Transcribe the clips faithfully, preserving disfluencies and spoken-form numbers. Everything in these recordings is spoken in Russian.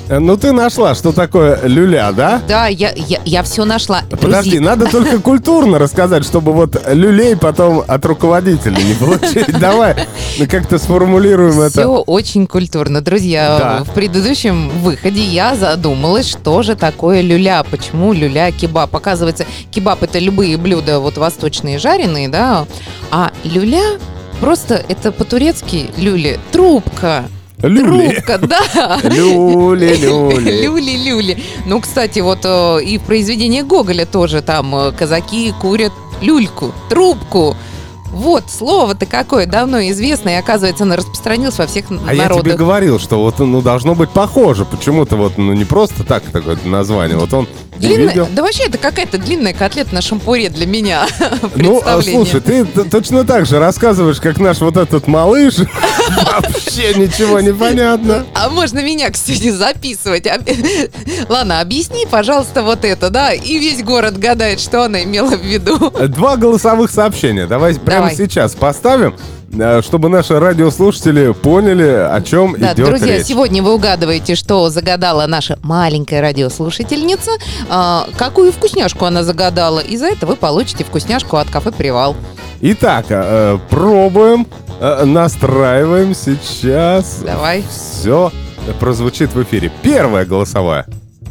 Ну, ты нашла, что такое люля, да? Да, я, я, я все нашла. Подожди, Друзья, надо только культурно рассказать, чтобы вот люлей потом от руководителя не получить. Давай ну, как-то сформулируем это. Все очень культурно. Друзья, Да. в предыдущем выходе я задумалась, что же такое люля, почему люля-кебаб. Оказывается, кебаб — это любые блюда вот восточные жареные, да, а люля просто это по-турецки люли, трубка. Люли. Трубка, да. Люли, люли. Люли, люли. Ну, кстати, вот э, и в произведении Гоголя тоже там э, казаки курят люльку, трубку. Вот, слово-то какое давно известно, и, оказывается, оно распространилось во всех А народах. я тебе говорил, что вот ну, должно быть похоже. Почему-то вот ну, не просто так такое название. Вот он Длинная, увидел. да вообще это какая-то длинная котлета на шампуре для меня. Ну, а, Представление. слушай, ты т- точно так же рассказываешь, как наш вот этот малыш. Вообще ничего не понятно. А можно меня, кстати, записывать? Об- Ладно, объясни, пожалуйста, вот это, да, и весь город гадает, что она имела в виду. Два голосовых сообщения. Давай прямо Давай. сейчас поставим, э, чтобы наши радиослушатели поняли, о чем Да, идет друзья, речь. сегодня вы угадываете, что загадала наша маленькая радиослушательница, а, какую вкусняшку она загадала, и за это вы получите вкусняшку от кафе «Привал». Итак, э, пробуем, э, настраиваем сейчас. Давай. Все прозвучит в эфире. Первая голосовая.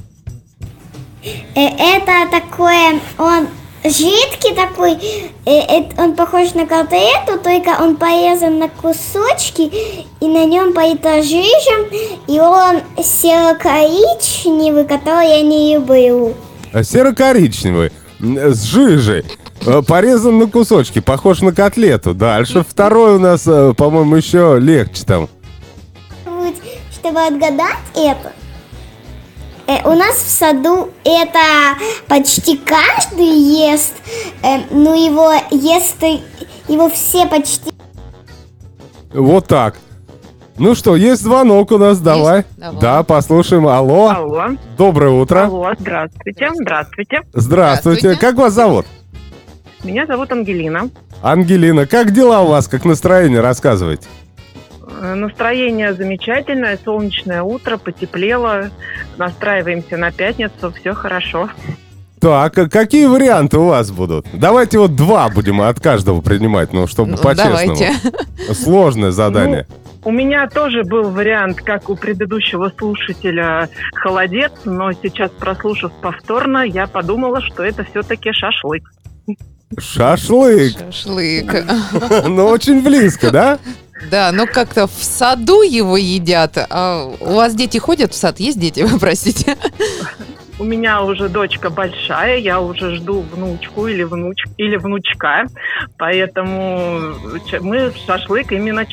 Э, Это такое, он жидкий такой, э, э, он похож на котлету, только он порезан на кусочки, и на нем поита жижа, и он серо-коричневый, который я не люблю. Э, Серо-коричневый, м, с жижей, э, порезан на кусочки, похож на котлету. Дальше второй у нас, э, по-моему, еще легче там. Вот, чтобы отгадать это, э, у нас в саду это почти каждый ест, э, но его ест, и- его все почти. Вот так. Ну что, есть звонок у нас, давай. Давай. Да, послушаем. Алло, Алло. доброе утро. Алло, здравствуйте. Здравствуйте. Здравствуйте. Здравствуйте. Как вас зовут? Меня зовут Ангелина. Ангелина. Как дела у вас? Как настроение? Рассказывайте. Э, Настроение замечательное, солнечное утро, потеплело. Настраиваемся на пятницу, все хорошо. Так, а какие варианты у вас будут? Давайте вот два будем от каждого принимать, ну, чтобы Ну, по-честному. давайте. Сложное задание. У меня тоже был вариант, как у предыдущего слушателя, холодец, но сейчас, прослушав повторно, я подумала, что это все-таки шашлык. Шашлык. Шашлык. Ну, очень близко, да? Да, но как-то в саду его едят. А у вас дети ходят в сад? Есть дети, вы простите? У меня уже дочка большая, я уже жду внучку или, внуч... или внучка, поэтому ч- мы шашлык именно